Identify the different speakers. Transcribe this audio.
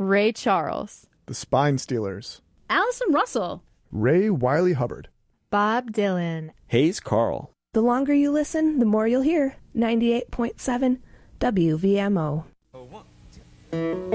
Speaker 1: Ray Charles,
Speaker 2: The Spine Stealers,
Speaker 1: Allison Russell,
Speaker 2: Ray Wiley Hubbard,
Speaker 3: Bob Dylan,
Speaker 4: Hayes Carl.
Speaker 5: The longer you listen, the more you'll hear. 98.7 WVMO.